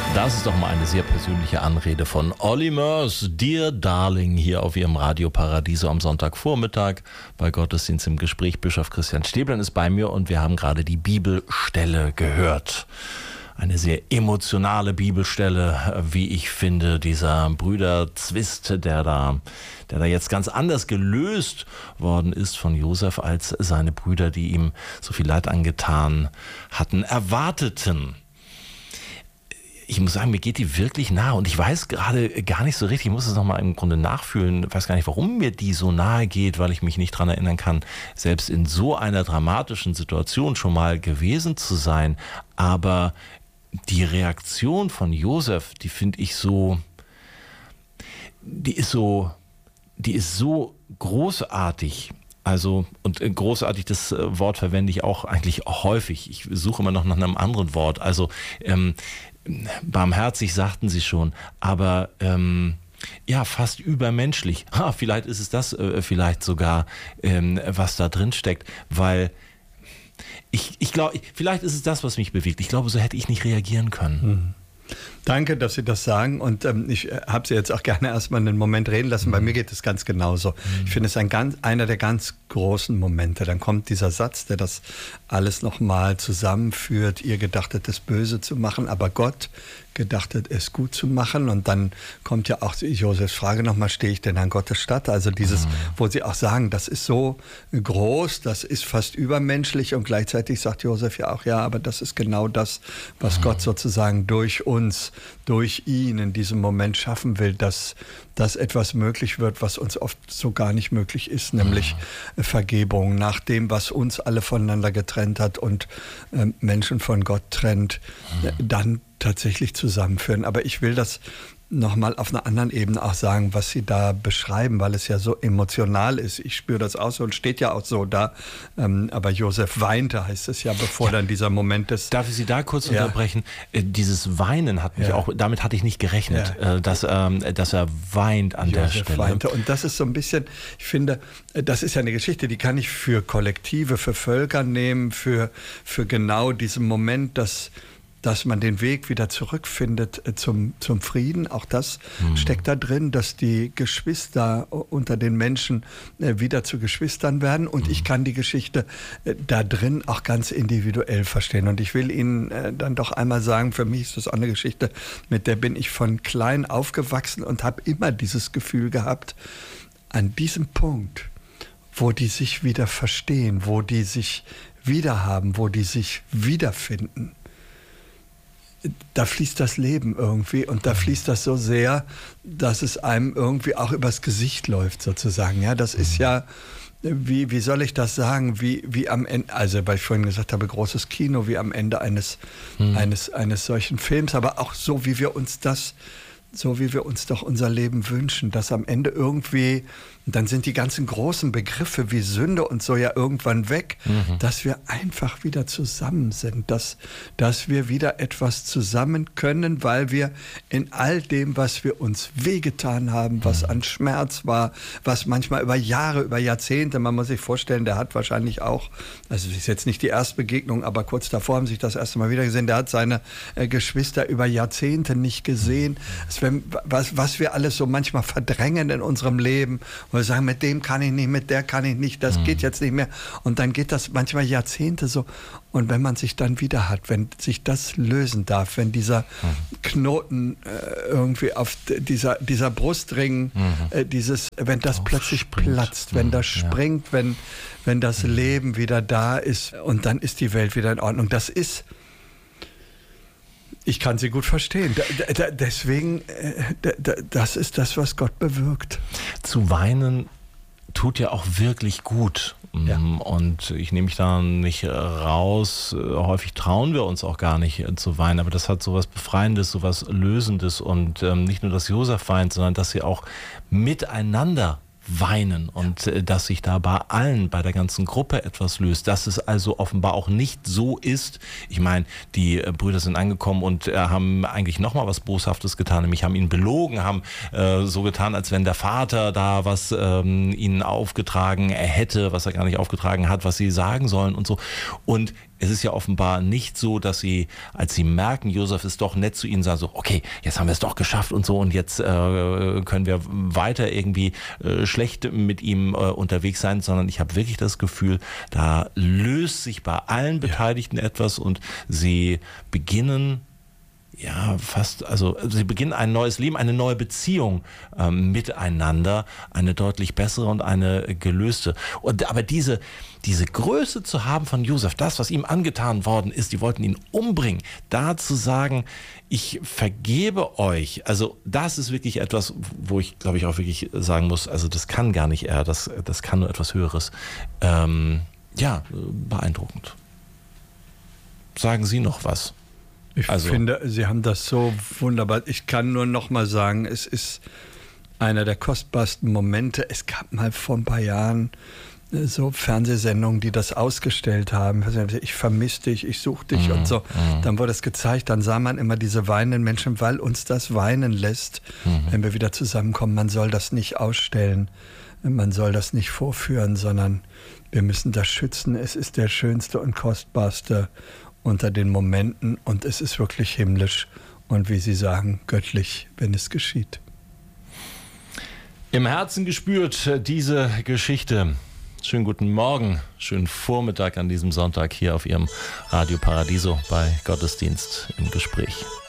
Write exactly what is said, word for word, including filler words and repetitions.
Das ist doch mal eine sehr persönliche Anrede von Olly Murs, Dear Darling, hier auf Ihrem Radio Paradiso am Sonntagvormittag bei Gottesdienst im Gespräch. Bischof Christian Stäblein ist bei mir und wir haben gerade die Bibelstelle gehört. Eine sehr emotionale Bibelstelle, wie ich finde, dieser Brüderzwist, der da, der da jetzt ganz anders gelöst worden ist von Josef, als seine Brüder, die ihm so viel Leid angetan hatten, erwarteten. Ich muss sagen, mir geht die wirklich nahe und ich weiß gerade gar nicht so richtig, ich muss es nochmal im Grunde nachfühlen, ich weiß gar nicht, warum mir die so nahe geht, weil ich mich nicht daran erinnern kann, selbst in so einer dramatischen Situation schon mal gewesen zu sein. Aber die Reaktion von Josef, die finde ich so, die ist so, die ist so großartig. Also, und großartig, das Wort verwende ich auch eigentlich häufig. Ich suche immer noch nach einem anderen Wort. Also, ähm, barmherzig sagten sie schon, aber ähm, ja, fast übermenschlich. Ha, vielleicht ist es das, äh, vielleicht sogar, ähm, was da drin steckt, weil ich, ich glaube, vielleicht ist es das, was mich bewegt. Ich glaube, so hätte ich nicht reagieren können. Mhm. Danke, dass Sie das sagen und ähm, ich äh, habe Sie jetzt auch gerne erstmal einen Moment reden lassen. Mhm. Bei mir geht es ganz genauso. Mhm. Ich finde es ein ganz, einer der ganz großen Momente. Dann kommt dieser Satz, der das alles nochmal zusammenführt. Ihr gedachtet es böse zu machen, aber Gott gedachtet es gut zu machen. Und dann kommt ja auch Josefs Frage nochmal, stehe ich denn an Gottes Statt? Also dieses, mhm. wo Sie auch sagen, das ist so groß, das ist fast übermenschlich und gleichzeitig sagt Josef ja auch, ja, aber das ist genau das, was mhm. Gott sozusagen durch uns, durch ihn in diesem Moment schaffen will, dass, dass etwas möglich wird, was uns oft so gar nicht möglich ist, nämlich mhm. Vergebung nach dem, was uns alle voneinander getrennt hat und äh, Menschen von Gott trennt, mhm. dann tatsächlich zusammenführen. Aber ich will das nochmal auf einer anderen Ebene auch sagen, was Sie da beschreiben, weil es ja so emotional ist. Ich spüre das auch so und steht ja auch so da. Ähm, aber Josef weinte, heißt es ja, bevor ja. dann dieser Moment ist. Darf ich Sie da kurz ja. unterbrechen? Äh, dieses Weinen hat mich ja. auch, damit hatte ich nicht gerechnet, ja. äh, dass, ähm, dass er weint an Josef der Stelle. Weinte. Und das ist so ein bisschen, ich finde, das ist ja eine Geschichte, die kann ich für Kollektive, für Völker nehmen, für, für genau diesen Moment, dass dass man den Weg wieder zurückfindet zum, zum Frieden. Auch das mhm. steckt da drin, dass die Geschwister unter den Menschen wieder zu Geschwistern werden. Und mhm. ich kann die Geschichte da drin auch ganz individuell verstehen. Und ich will Ihnen dann doch einmal sagen, für mich ist das auch eine Geschichte, mit der bin ich von klein aufgewachsen und habe immer dieses Gefühl gehabt, an diesem Punkt, wo die sich wieder verstehen, wo die sich wiederhaben, wo die sich wiederfinden, da fließt das Leben irgendwie und da fließt das so sehr, dass es einem irgendwie auch übers Gesicht läuft sozusagen. Ja, das ist ja, wie, wie soll ich das sagen, wie, wie am Ende, also weil ich vorhin gesagt habe, großes Kino, wie am Ende eines, hm. eines, eines solchen Films, aber auch so, wie wir uns das, so wie wir uns doch unser Leben wünschen, dass am Ende irgendwie, und dann sind die ganzen großen Begriffe wie Sünde und so ja irgendwann weg, mhm. dass wir einfach wieder zusammen sind, dass, dass wir wieder etwas zusammen können, weil wir in all dem, was wir uns wehgetan haben, was mhm. an Schmerz war, was manchmal über Jahre, über Jahrzehnte, man muss sich vorstellen, der hat wahrscheinlich auch, also das ist jetzt nicht die Erstbegegnung, aber kurz davor haben sich das erste Mal wieder gesehen, der hat seine äh, Geschwister über Jahrzehnte nicht gesehen. Mhm. Wenn, was, was wir alles so manchmal verdrängen in unserem Leben, wo wir sagen, mit dem kann ich nicht, mit der kann ich nicht, das mhm. geht jetzt nicht mehr. Und dann geht das manchmal Jahrzehnte so. Und wenn man sich dann wieder hat, wenn sich das lösen darf, wenn dieser mhm. Knoten äh, irgendwie auf dieser, dieser Brustring, mhm. äh, dieses, wenn das plötzlich springt. platzt, wenn mhm. das springt, ja. wenn, wenn das mhm. Leben wieder da ist und dann ist die Welt wieder in Ordnung. Das ist, ich kann Sie gut verstehen. Da, da, deswegen, da, da, das ist das, was Gott bewirkt. Zu weinen tut ja auch wirklich gut. Ja. Und ich nehme mich da nicht raus. Häufig trauen wir uns auch gar nicht zu weinen. Aber das hat so was Befreiendes, so was Lösendes. Und ähm, nicht nur, dass Josef weint, sondern dass sie auch miteinander weinen und äh, dass sich da bei allen, bei der ganzen Gruppe etwas löst, dass es also offenbar auch nicht so ist. Ich meine, die äh, Brüder sind angekommen und äh, haben eigentlich nochmal was Boshaftes getan, nämlich haben ihn belogen, haben äh, so getan, als wenn der Vater da was ähm, ihnen aufgetragen er hätte, was er gar nicht aufgetragen hat, was sie sagen sollen und so. Und es ist ja offenbar nicht so, dass sie, als sie merken, Josef ist doch nett zu ihnen, sagen so, okay, jetzt haben wir es doch geschafft und so und jetzt äh, können wir weiter irgendwie äh, schlecht mit ihm äh, unterwegs sein, sondern ich habe wirklich das Gefühl, da löst sich bei allen Beteiligten ja. etwas und sie beginnen ja, fast, also sie beginnen ein neues Leben, eine neue Beziehung ähm, miteinander, eine deutlich bessere und eine gelöste. Und aber diese, diese Größe zu haben von Josef, das, was ihm angetan worden ist, die wollten ihn umbringen, da zu sagen, ich vergebe euch, also das ist wirklich etwas, wo ich, glaube ich, auch wirklich sagen muss, also das kann gar nicht er, das, das kann nur etwas Höheres. Ähm, ja, beeindruckend. Sagen Sie noch was? Ich also. finde, Sie haben das so wunderbar. Ich kann nur noch mal sagen, es ist einer der kostbarsten Momente. Es gab mal vor ein paar Jahren so Fernsehsendungen, die das ausgestellt haben. Ich vermisse dich, ich suche dich mhm. und so. Mhm. Dann wurde es gezeigt, dann sah man immer diese weinenden Menschen, weil uns das weinen lässt, mhm. wenn wir wieder zusammenkommen. Man soll das nicht ausstellen, man soll das nicht vorführen, sondern wir müssen das schützen. Es ist der schönste und kostbarste unter den Momenten und es ist wirklich himmlisch und wie Sie sagen, göttlich, wenn es geschieht. Im Herzen gespürt diese Geschichte. Schönen guten Morgen, schönen Vormittag an diesem Sonntag hier auf Ihrem Radio Paradiso bei Gottesdienst im Gespräch.